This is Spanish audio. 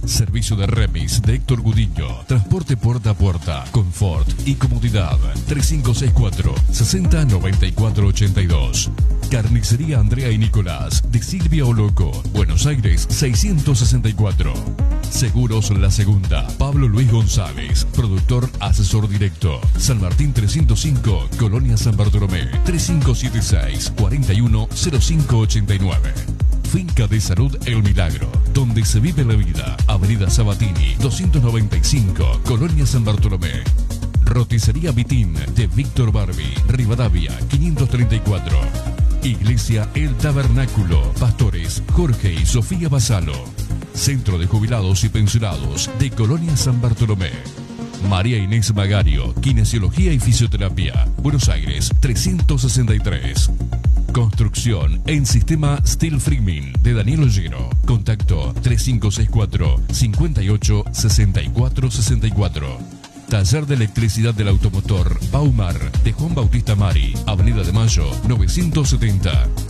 Servicio de remis de Héctor Gudiño. Transporte puerta a puerta, confort y comodidad. 3564-609482. Carnicería Andrea y Nicolás de Silvia Oloco, Buenos Aires 664. Seguros La Segunda, Pablo Luis González, productor asesor directo. San Martín 305, Colonia San Bartolomé, 3576-410589. Finca de Salud El Milagro, donde se vive la vida. Avenida Sabatini 295, Colonia San Bartolomé. Roticería Vitín de Víctor Barbie, Rivadavia 534. Iglesia El Tabernáculo, Pastores Jorge y Sofía Basalo. Centro de Jubilados y Pensionados de Colonia San Bartolomé. María Inés Magario, Kinesiología y Fisioterapia, Buenos Aires 363. Construcción en sistema Steel Framing de Daniel Ollero. Contacto 3564-586464. Taller de Electricidad del Automotor Baumar de Juan Bautista Mari, Avenida de Mayo 970.